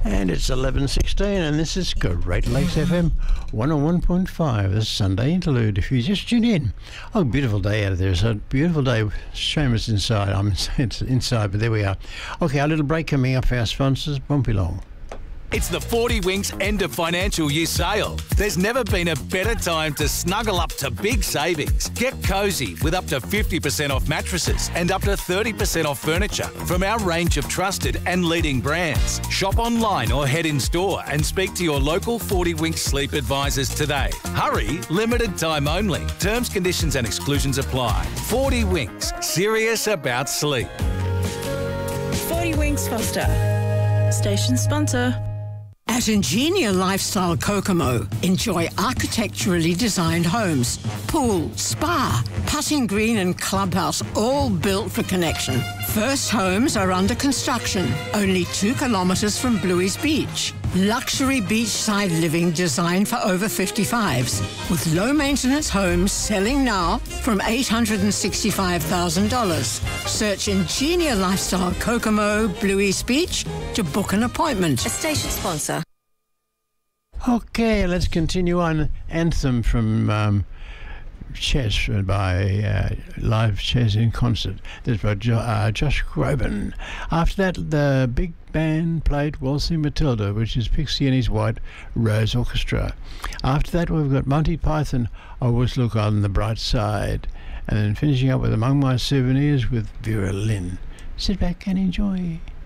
And it's 11:16, and this is Great Lakes FM 101.5, the Sunday interlude. If you just tune in, oh, beautiful day out of there. It's a beautiful day. Shame it's inside. It's inside, but there we are. Okay, our little break coming up for our sponsors. Won't be long. It's the 40 Winks end of financial year sale. There's never been a better time to snuggle up to big savings. Get cosy with up to 50% off mattresses and up to 30% off furniture from our range of trusted and leading brands. Shop online or head in store and speak to your local 40 Winks sleep advisors today. Hurry, limited time only. Terms, conditions and exclusions apply. 40 Winks, serious about sleep. 40 Winks Foster, station sponsor. At Ingenia Lifestyle Kokomo, enjoy architecturally designed homes, pool, spa, putting green and clubhouse, all built for connection. First homes are under construction, only 2 kilometres from Bluey's Beach. Luxury beachside living designed for over 55s, with low-maintenance homes selling now from $865,000. Search Ingenia Lifestyle Kokomo, Bluey's Beach to book an appointment. A station sponsor. Okay, let's continue on. Anthem from Chess by Live Chess in Concert. This is by Josh Groban. After that, the big band played Waltzing Matilda, which is Pixie and his White Rose Orchestra. After that, we've got Monty Python, Always Look on the Bright Side. And then finishing up with Among My Souvenirs with Vera Lynn. Sit back and enjoy.